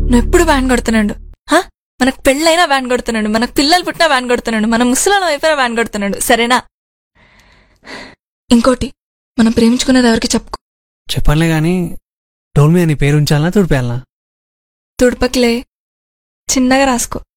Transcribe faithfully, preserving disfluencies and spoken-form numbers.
నువ్వు ఎప్పుడు వ్యాన్ కొడుతున్నాడు. మనకు పెళ్ళైనా వ్యాన్ కొడుతున్నాడు, మనకు పిల్లలు పుట్టినా వ్యాన్ కొడుతున్నాడు, మనం ముసలాలం అయిపోయినా వ్యాన్ కొడుతున్నాడు. సరేనా? ఇంకోటి, మనం ప్రేమించుకున్నది ఎవరికి చెప్పుకో. చెప్పనులే గాని డోల్మీ అని పేరు ఉంచాలనా తుడిపేయాలనా? తుడపకిలే, చిన్నగా రాసుకో.